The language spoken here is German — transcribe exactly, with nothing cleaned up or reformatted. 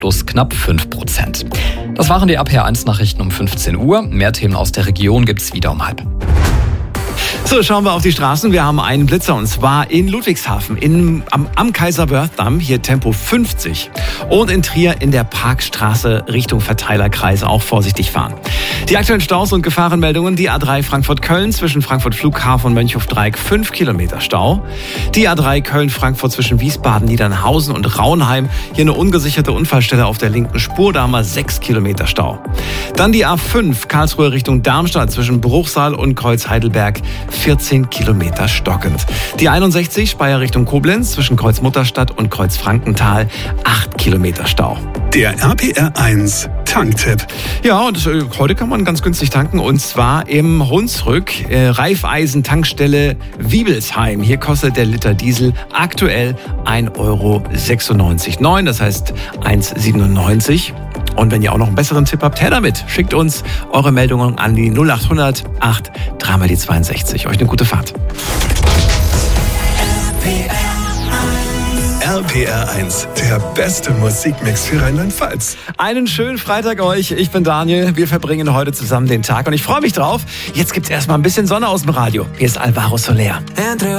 plus knapp fünf Prozent. Das waren die R P R eins Nachrichten um fünfzehn Uhr. Mehr Themen aus der Region gibt's wieder um halb. So, schauen wir auf die Straßen. Wir haben einen Blitzer und zwar in Ludwigshafen in, am, am Kaiser-Wörth-Damm, hier Tempo fünfzig. Und in Trier in der Parkstraße Richtung Verteilerkreise auch vorsichtig fahren. Die aktuellen Staus und Gefahrenmeldungen: die A drei Frankfurt-Köln zwischen Frankfurt Flughafen und Mönchhofdreieck fünf Kilometer Stau. Die A drei Köln-Frankfurt zwischen Wiesbaden, Niedernhausen und Raunheim. Hier eine ungesicherte Unfallstelle auf der linken Spur, da haben wir sechs Kilometer Stau. Dann die A fünf Karlsruhe Richtung Darmstadt zwischen Bruchsal und Kreuz-Heidelberg vierzehn Kilometer stockend. Die einundsechzig Speyer Richtung Koblenz zwischen Kreuz Mutterstadt und Kreuz Frankenthal acht Kilometer Stau. Der R P R eins Tanktipp. Ja, und äh, heute kann man ganz günstig tanken und zwar im Hunsrück, äh, Raiffeisen-Tankstelle Wiebelsheim. Hier kostet der Liter Diesel aktuell ein Euro sechsundneunzig Komma neun, das heißt eins Euro siebenundneunzig. Und wenn ihr auch noch einen besseren Tipp habt, her damit. Schickt uns eure Meldungen an die null acht hundert acht drei mal die zweiundsechzig. Euch eine gute Fahrt. R P R eins, der beste Musikmix für Rheinland-Pfalz. Einen schönen Freitag euch. Ich bin Daniel. Wir verbringen heute zusammen den Tag und ich freue mich drauf. Jetzt gibt's erstmal ein bisschen Sonne aus dem Radio. Hier ist Alvaro Soler.